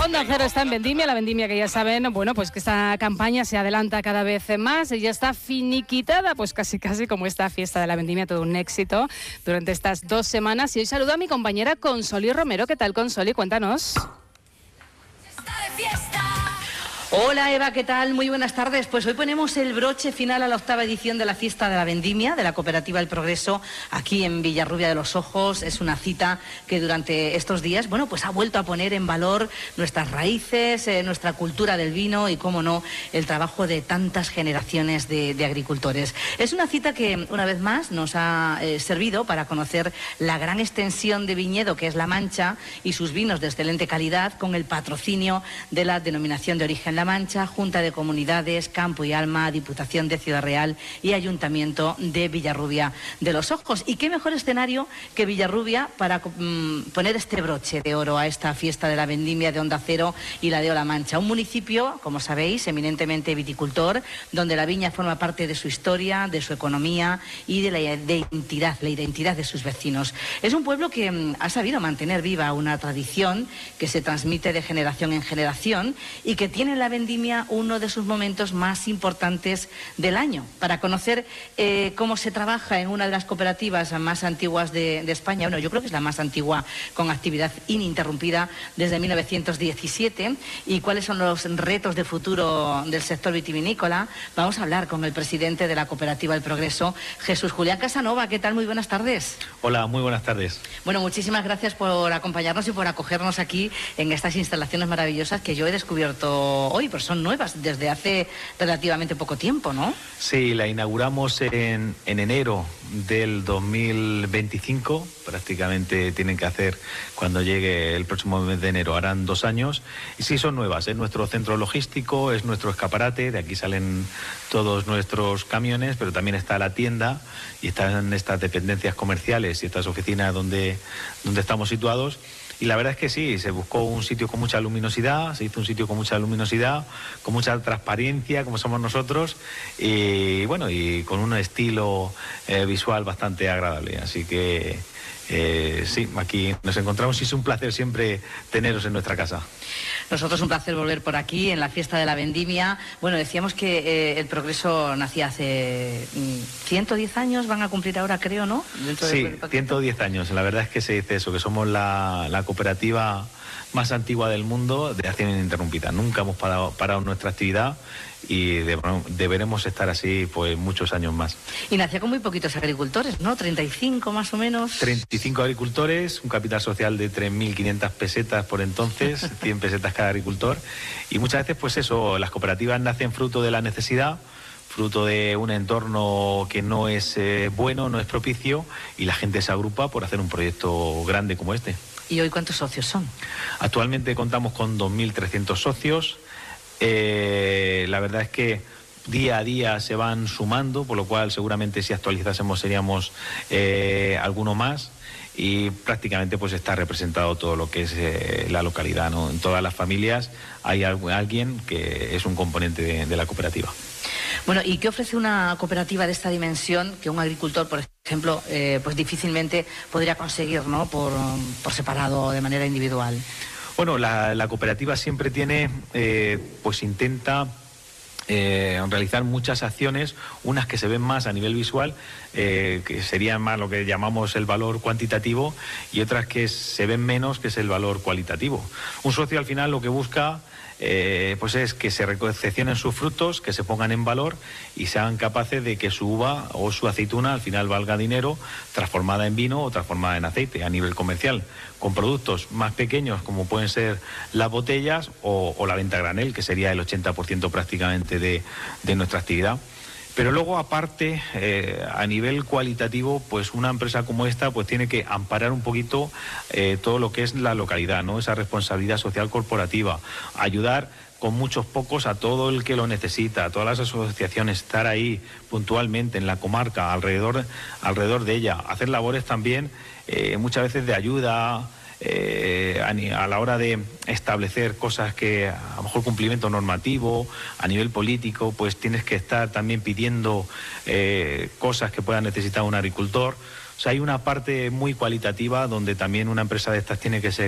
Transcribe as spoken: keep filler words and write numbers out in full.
Onda Cero está en Vendimia, la Vendimia que ya saben, bueno, pues que esta campaña se adelanta cada vez más y ya está finiquitada, pues casi casi como esta fiesta de la Vendimia, todo un éxito durante estas dos semanas. Y hoy saludo a mi compañera Consoli Romero. ¿Qué tal, Consoli? Cuéntanos. Hola Eva, ¿qué tal? Muy buenas tardes. Pues hoy ponemos el broche final a la octava edición de la Fiesta de la Vendimia de la Cooperativa El Progreso aquí en Villarrubia de los Ojos. Es una cita que durante estos días, bueno, pues ha vuelto a poner en valor nuestras raíces, eh, nuestra cultura del vino y, cómo no, el trabajo de tantas generaciones de, de agricultores. Es una cita que, una vez más, nos ha eh, servido para conocer la gran extensión de viñedo que es La Mancha y sus vinos de excelente calidad, con el patrocinio de la Denominación de Origen La Mancha, Junta de Comunidades, Campo y Alma, Diputación de Ciudad Real y Ayuntamiento de Villarrubia de los Ojos. Y qué mejor escenario que Villarrubia para mmm, poner este broche de oro a esta fiesta de la Vendimia de Onda Cero y la de La Mancha. Un municipio, como sabéis, eminentemente viticultor, donde la viña forma parte de su historia, de su economía y de la identidad, la identidad de sus vecinos. Es un pueblo que mmm, ha sabido mantener viva una tradición que se transmite de generación en generación y que tiene la Vendimia uno de sus momentos más importantes del año. Para conocer eh, cómo se trabaja en una de las cooperativas más antiguas de, de España, bueno, yo creo que es la más antigua con actividad ininterrumpida desde mil novecientos diecisiete, y cuáles son los retos de futuro del sector vitivinícola, vamos a hablar con el presidente de la Cooperativa El Progreso, Jesús Julián Casanova. ¿Qué tal? Muy buenas tardes. Hola, muy buenas tardes. Bueno, muchísimas gracias por acompañarnos y por acogernos aquí en estas instalaciones maravillosas que yo he descubierto hoy, pero son nuevas desde hace relativamente poco tiempo, ¿no? Sí, la inauguramos en, en enero del dos mil veinticinco, prácticamente tienen que hacer cuando llegue el próximo mes de enero, harán dos años, y sí son nuevas, es nuestro centro logístico, es nuestro escaparate, de aquí salen todos nuestros camiones, pero también está la tienda y están estas dependencias comerciales y estas oficinas donde, donde estamos situados. Y la verdad es que sí, se buscó un sitio con mucha luminosidad, se hizo un sitio con mucha luminosidad, con mucha transparencia, como somos nosotros, y bueno, y con un estilo eh, visual bastante agradable. Así que eh, sí, aquí nos encontramos y es un placer siempre teneros en nuestra casa. Nosotros un placer volver por aquí en la fiesta de la Vendimia. Bueno, decíamos que eh, El Progreso nacía hace mm, ciento diez años, van a cumplir ahora, creo, ¿no? Dentro sí, de... ciento diez años. La verdad es que se dice eso, que somos la, la cooperativa más antigua del mundo de acción ininterrumpida. Nunca hemos parado, parado nuestra actividad y de, bueno, deberemos estar así pues muchos años más. Y nació con muy poquitos agricultores, ¿no? treinta y cinco más o menos. treinta y cinco agricultores, un capital social de tres mil quinientas pesetas por entonces, cien pesetas cada agricultor. Y muchas veces pues eso, las cooperativas nacen fruto de la necesidad, fruto de un entorno que no es eh, bueno, no es propicio, y la gente se agrupa por hacer un proyecto grande como este. ¿Y hoy cuántos socios son? Actualmente contamos con dos mil trescientos socios. Eh, la verdad es que día a día se van sumando, por lo cual seguramente si actualizásemos seríamos eh, alguno más, y prácticamente pues está representado todo lo que es eh, la localidad, ¿no? En todas las familias hay alguien que es un componente de, de la cooperativa. Bueno, ¿y qué ofrece una cooperativa de esta dimensión que un agricultor, por ejemplo, eh, pues difícilmente podría conseguir, ¿no? por, por separado, de manera individual? Bueno, la, la cooperativa siempre tiene, eh, pues intenta eh, realizar muchas acciones, unas que se ven más a nivel visual, eh, que serían más lo que llamamos el valor cuantitativo, y otras que se ven menos, que es el valor cualitativo. Un socio al final lo que busca Eh, pues es que se recepcionen sus frutos, que se pongan en valor y sean capaces de que su uva o su aceituna al final valga dinero, transformada en vino o transformada en aceite a nivel comercial, con productos más pequeños como pueden ser las botellas o, o la venta a granel, que sería el ochenta por ciento prácticamente de, de nuestra actividad. Pero luego, aparte, eh, a nivel cualitativo, pues una empresa como esta pues tiene que amparar un poquito eh, todo lo que es la localidad, ¿no? Esa responsabilidad social corporativa, ayudar con muchos pocos a todo el que lo necesita, a todas las asociaciones, estar ahí puntualmente en la comarca, alrededor, alrededor de ella, hacer labores también eh, muchas veces de ayuda, Eh, a, a la hora de establecer cosas que a lo mejor cumplimiento normativo, a nivel político, pues tienes que estar también pidiendo eh, cosas que pueda necesitar un agricultor. O sea, hay una parte muy cualitativa donde también una empresa de estas tiene que ser